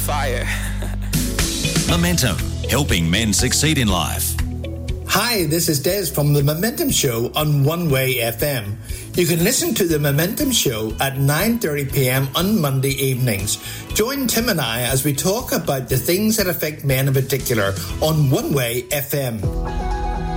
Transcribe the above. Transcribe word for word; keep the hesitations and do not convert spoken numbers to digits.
fire. Momentum, helping men succeed in life. Hi, this is Des from The Momentum Show on One Way F M. You can listen to The Momentum Show at nine thirty p.m. on Monday evenings. Join Tim and I as we talk about the things that affect men in particular on One Way F M.